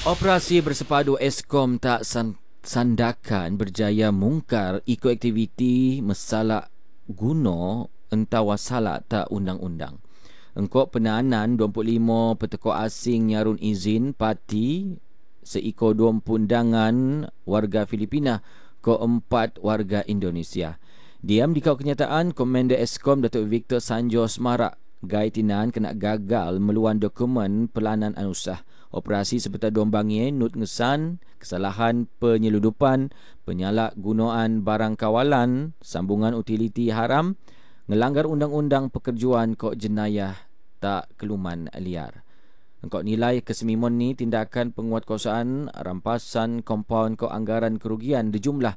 Operasi bersepadu Eskom tak sandakan berjaya mungkar ekoaktiviti mesalak guna entau wasalak tak undang-undang. Engkau penahanan 25 petekuk asing nyarun izin parti seiko 20 undangan warga Filipina ko 4 warga Indonesia. Diam di kau kenyataan Komander Eskom Datuk Victor Sanjo Semarak Gaitinan kena gagal meluan dokumen pelanan anusah. Operasi seperti dombangi nut ngesan, kesalahan penyeludupan, penyalahgunaan barang kawalan, sambungan utiliti haram, ngelanggar undang-undang pekerjuan kok jenayah tak keluman liar. Engkau nilai kesemimon ni tindakan penguatkuasaan rampasan kompaun kok anggaran kerugian berjumlah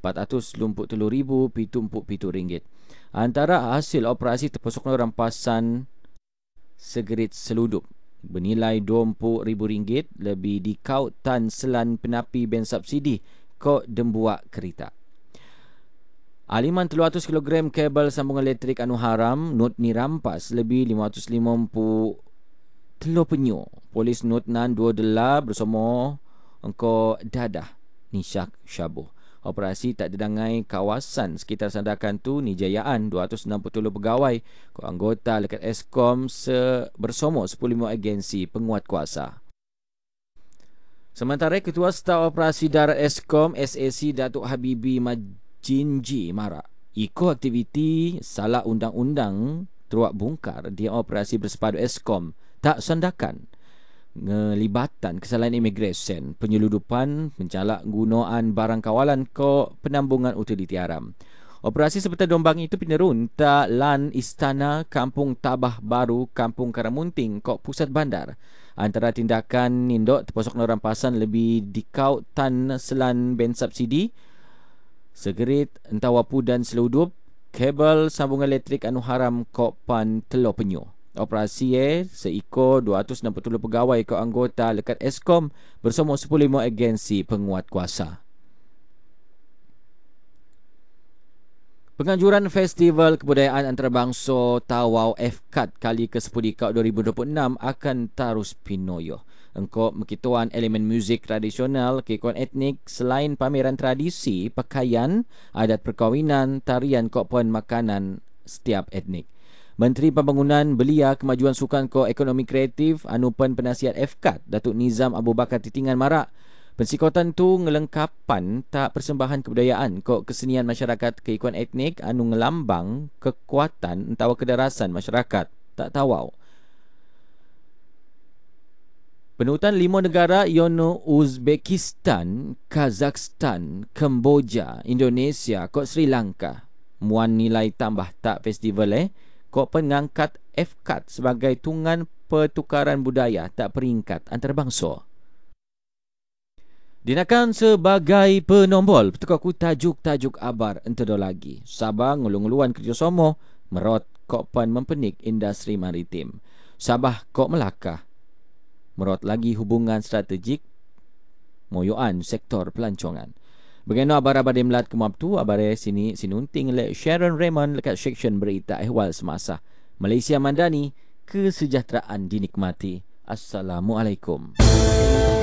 RM483,077. Antara hasil operasi terpesoknya rampasan segerit seludup bernilai RM20,000 lebih dikaut tan selan penapi ben subsidi kok dembuak kereta. Aliman 300 kg kabel sambungan elektrik anu haram not ni rampas lebih 550 penyu. Polis not nan 2 dela bersama engkau dadah ni syabuh. Operasi tak didangai kawasan sekitar sandakan tu ni jayaan 260 pegawai ko anggota lekat Eskom bersama 15 agensi penguat kuasa. Sementara Ketua Staf Operasi Darat Eskom SAC Datuk Habibi Majinji marak iko aktiviti salah undang-undang teruak bungkar di operasi bersepadu Eskom tak sandakan ngelibatan kesalahan imigresen, penyeludupan, mencalak gunaan barang kawalan ke penambungan utiliti haram. Operasi seperti dombang itu penerun tak lan istana Kampung Tabah Baru, Kampung Karamunting kok pusat bandar. Antara tindakan nindok terpasok rampasan lebih dikaut tan selan ben subsidi, segerit entawapu dan seludup, kabel sambungan elektrik anu haram kok pan telo penyu. Operasi seiko 260 pegawai ke anggota lekat Eskom bersama 15 agensi penguat kuasa. Penganjuran Festival Kebudayaan Antarabangsa Tawau FKAT kali ke-10 2026 akan terus pinoyo. Engkau mekituan elemen muzik tradisional, keikuan etnik selain pameran tradisi, pakaian, adat perkahwinan, tarian kok pun makanan setiap etnik. Menteri Pembangunan Belia Kemajuan Sukan ko Ekonomi Kreatif Anupan Penasihat FKAT Datuk Nizam Abu Bakar Titingan marak pensikotan tu ngelengkapan tak persembahan kebudayaan ko kesenian masyarakat keikuan etnik anu ngelambang kekuatan entau kedarasan masyarakat tak tawau. Penutan 5 negara iaitu Uzbekistan, Kazakhstan, Kemboja, Indonesia ko Sri Lanka muan nilai tambah tak festival kok pengangkat FKAT sebagai tungan pertukaran budaya tak peringkat antarabangsa. Dinakan sebagai penombol petukaku tajuk-tajuk abar entado lagi. Sabah ngulung-nguluan kerjasama merot kok pan mempenik industri maritim. Sabah kok Melaka merot lagi hubungan strategik moyoan sektor pelancongan. Bagaimana abar-abar di melat kemab tu, abar sini sinunting le Sharon Raymond lekat seksyen berita ehwal semasa. Malaysia Mandani, kesejahteraan dinikmati. Assalamualaikum.